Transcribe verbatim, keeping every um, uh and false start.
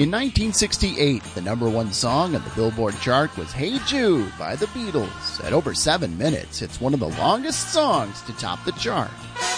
In nineteen sixty-eight, the number one song on the Billboard chart was Hey Jude by the Beatles. At over seven minutes, it's one of the longest songs to top the chart.